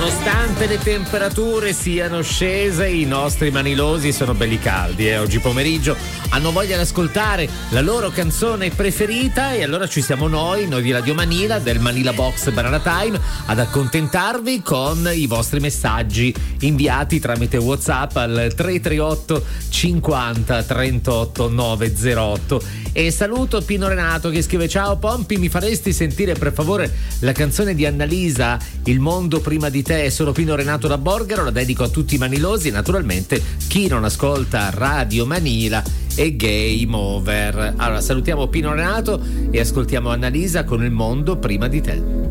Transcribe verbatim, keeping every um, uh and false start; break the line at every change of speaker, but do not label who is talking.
Nonostante le temperature siano scese, i nostri manilosi sono belli caldi e eh? oggi pomeriggio hanno voglia di ascoltare la loro canzone preferita, e allora ci siamo noi, noi di Radio Manila, del Manila Box Banana Time, ad accontentarvi con i vostri messaggi inviati tramite WhatsApp al tre tre otto cinquanta trentotto novecentotto. E saluto Pino Renato che scrive: ciao Pompi, mi faresti sentire per favore la canzone di Annalisa, Il mondo prima di te? Sono Pino Renato da Borgaro, la dedico a tutti i manilosi e naturalmente chi non ascolta Radio Manila e Game Over. Allora salutiamo Pino Renato e ascoltiamo Annalisa con Il mondo prima di te.